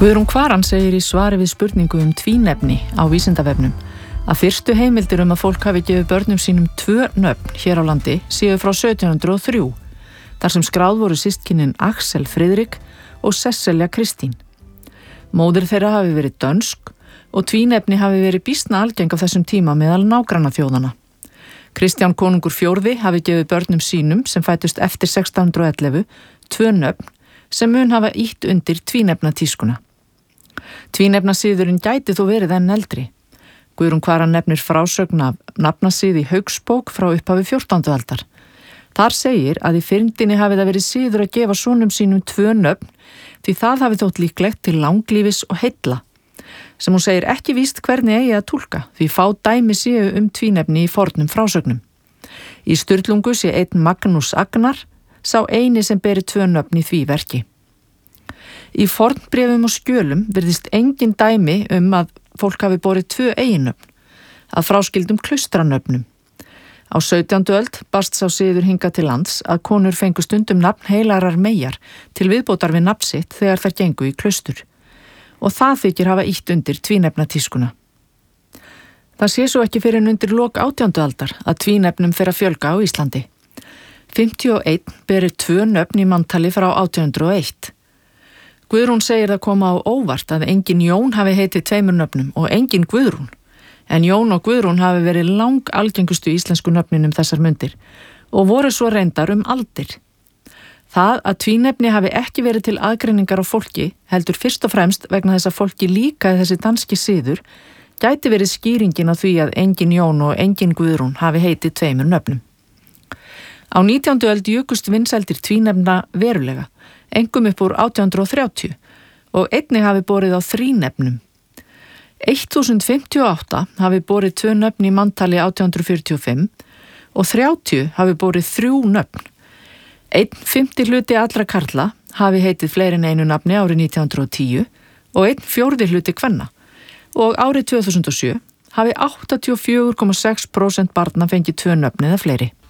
Guðrún Kvaran segir í svari við spurningu tvínefni á Vísindavefnum að fyrstu heimildir að fólk hafi gefið börnum sínum 2 nöfn hér á landi séu frá 1703, þar sem skráð voru systkinin Axel Friðrik og Sesselja Kristín. Móðir þeirra hafi verið dönsk og tvínefni hafi verið býsna algeng á þessum tíma meðal nágrannaþjóðanna. Kristján konungur IV hafi gefið börnum sínum sem fættust eftir 1611 2 nöfn sem mun hafa ýtt undir tvínefnatískuna. Tvínefnasiðurinn gæti þó verið enn eldri. Guðrún Kvaran nefnir frásögn af nafnasið í Hauksbók frá upphafi 14. aldar. Þar segir að í fyrndinni hafi það verið siður að gefa sonum sínum 2 nöfn því það hafi þótt líklegt til langlífis og heilla, sem hún segir ekki víst hvernig eigi að túlka því fá dæmi séu tvínefni í fornum frásögnum. Í Sturlungu sé einn Magnús Agnar, sá eini sem beri 2 nöfn í því verki. Í fornbréfum og skjölum virðist engin dæmi að fólk hafi borið 2 eiginnöfn, að fráskildum klaustranöfnum. Á 17. öld barst sá siður hingað til lands að konur fengu stundum nafn heilarar meyjar til viðbótar við nafn sitt þegar þær gengu í klaustur. Og það þykir hafa ýtt undir tvínefnatískuna. Það sé svo ekki fyrir undir lok 18. aldar að tvínefnum fer að fjölga á Íslandi. 51 berir 2 nöfn í manntali frá 1801. Guðrún segir það koma á óvart að engin Jón hafi heitið 2 nöfnum og engin Guðrún. En Jón og Guðrún hafi verið algengustu íslensku nöfnin þessar mundir og voru svo reyndar aldir. Það að tvínefni hafi ekki verið til aðgreiningar á fólki heldur fyrst og fremst vegna þess að fólki líkaði þessi danski siður gæti verið skýringin á því að engin Jón og engin Guðrún hafi heitið 2 nöfnum. Á 19. öld jukust vinsældir tvínefna verulega, einkum upp úr 1830 og einnig hafi borið á 3 nöfnum. 1058 hafi borið 2 nöfn í manntali 1845 og 30 hafi borið 3 nöfn. 1/5 hluti allra karla hafi heitið fleiri en einu nafni árið 1910 og 1/4 hluti kvenna og árið 2007 hafi 84,6% barna fengið 2 nöfn eða fleiri.